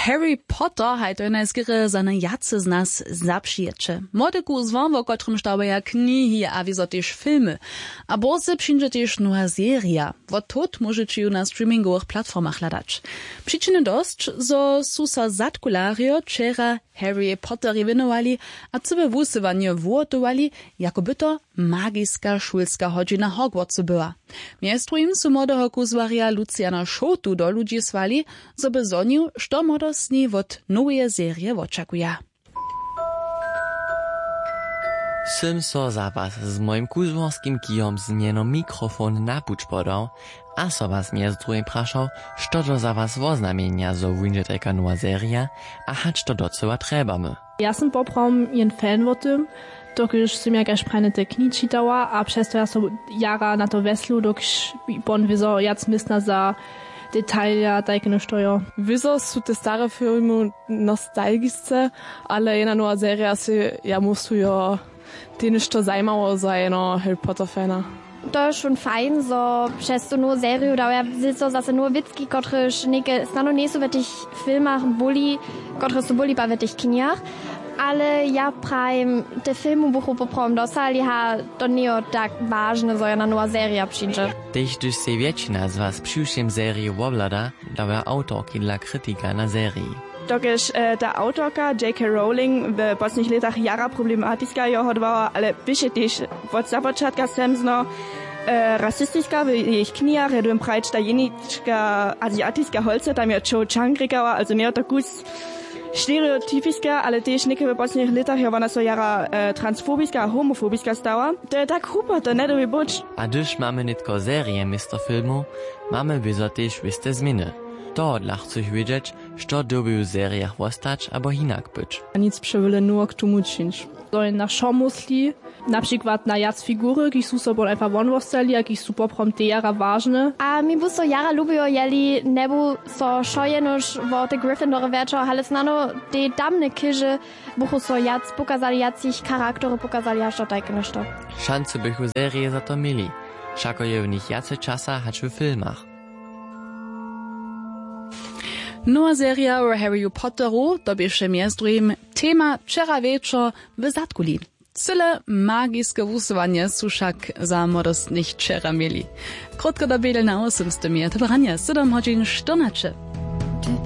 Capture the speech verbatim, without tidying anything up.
Harry Potter haj to najskýre za jace z nas zapšiječe. Modeku zvom, o kotrym štabaja knihy a wizo też filmy. A borze przyjdzie też nowa seria. Wo tot możecie ju na streamingowych platformach hledać. Przyczyny dość, zo su sa zatkulario czera Harry Potter winowali, a cybe wusywanie włotowali, jakoby to magiska szulska hodzina Hogwartsu była. Miestru im su młodego kuzwaria Luciana Schotu do ludzi swali, zo bezonił, što modosni wot nowe serie oczekuje. Sym so za was z moim kuzworskim kijom zmieno mikrofon na puč podał, a so was mnie z drugim praszał, što to za was woznamienia, zo wyndzie taka nowa seria, a hać to doceła trebamy. Ja sam poprom jen fan wo tym, dokiż sam ja gaś prajne te kni čitała, a przez to ja so jara na to weslu, dokiż bon wieso jac mysna za Detailja, tajke ne steuer. Wieso su te stare filmy nostalgisce, ale jedna nowa seria si ja musu jo ty nešto zajmało za jedno Harry Potter fana. To je schon fein, so przez tu nur Serie da ja so zase nur Witzki, kotryż neke stano nie so wetich filmach bully, kotryż so bully ba wetich kniach. Ale ja prime te filmu buchu poprom dosali ha to nie tak ważne, so jedna nowa seria przyjdzie. Tež když se většina z vás přiuším sérii oblada, dává autorky dla kritika na sérii. Dokiż e, ta autorka J K Rowling w poprzednich latach jara problematyczna jo hodowała, ale wyście też od započatka semzno e, rasistyczna w jej knijach, redłem prajcz ta jeniczka azjatycka holce, tam ja Cho Chang rikała, also mehr to kus stereotypiska, ale też neke w poprzednich latach jo ona so jara e, transfobiska, homofobiska stała. To je tak chupa, to ne dobi buč. A když máme nitko série místo filmu, máme wieso też wiste zminy. To dla chceš wiedzieć, što doby w seriach ostać, albo hinak być. Nic przewyle nur k tomu činč. So na šo musli, na przykład na jac figury, ki su so bon einfach von ostali, a ki su poprom te jara ważne. A mi bu so jara lubio jeli nebu so šojenoš vo te Gryffindore večo, ale snano te damne kyže buchu so jac pokazali, jacich charaktery pokazali, a što tajke nešto. Szance bych w serii za to mieli. Šako je w nich jace czasa hać w filmach. Nowa seria o Harry Potteru to bieše mjezdrujem tema wczera wieczor w Zatkuli. Cyle magiske wusowanie su však za młodostnych wczera mieli. Krótko do biele na osemsty mier, to branie siedem godzin czternaście.